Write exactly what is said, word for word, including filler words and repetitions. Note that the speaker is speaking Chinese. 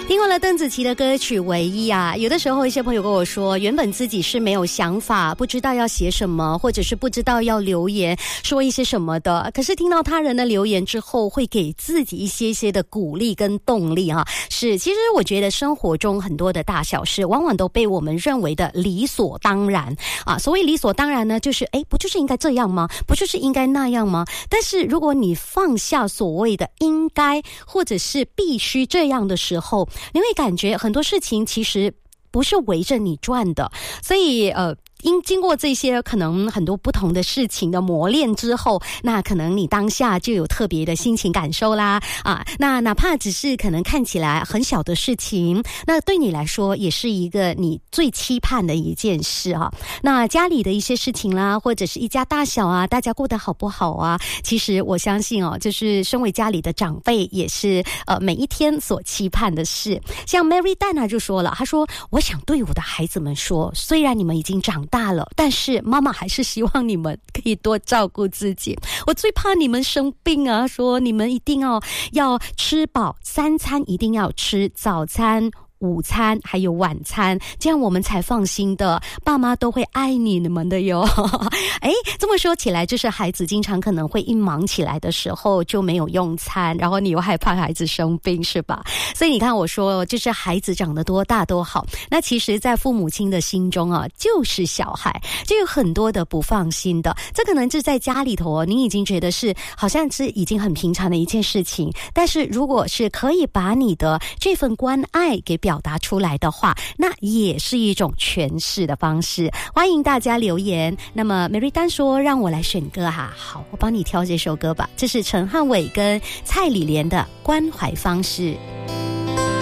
听完了邓紫棋的歌曲《唯一》啊，有的时候一些朋友跟我说，原本自己是没有想法，不知道要写什么，或者是不知道要留言说一些什么的，可是听到他人的留言之后，会给自己一些些的鼓励跟动力哈。是，其实我觉得生活中很多的大小事，往往都被我们认为的理所当然啊。所谓理所当然呢，就是诶，不就是应该这样吗？不就是应该那样吗？但是如果你放下所谓的应该或者是必须这样的时候，你会感觉很多事情其实不是围着你转的。所以呃因经过这些可能很多不同的事情的磨练之后，那可能你当下就有特别的心情感受啦啊，那哪怕只是可能看起来很小的事情，那对你来说也是一个你最期盼的一件事啊。那家里的一些事情啦，或者是一家大小啊，大家过得好不好啊，其实我相信哦，就是身为家里的长辈也是呃每一天所期盼的事。像 Mary Dana 就说了，她说我想对我的孩子们说，虽然你们已经长大了，但是妈妈还是希望你们可以多照顾自己。我最怕你们生病啊，说你们一定要要吃饱，三餐一定要吃，早餐午餐还有晚餐，这样我们才放心的，爸妈都会爱你们的哟。诶，这么说起来，就是孩子经常可能会一忙起来的时候就没有用餐，然后你又害怕孩子生病，是吧？所以你看我说，就是孩子长得多大都好，那其实在父母亲的心中啊，就是小孩，就有很多的不放心的。这可能是在家里头哦，你已经觉得是好像是已经很平常的一件事情，但是如果是可以把你的这份关爱给表表达出来的话，那也是一种诠释的方式。欢迎大家留言。那么 Mary 丹说让我来选歌哈，好，我帮你挑这首歌吧，这是陈汉伟跟蔡李莲的关怀方式。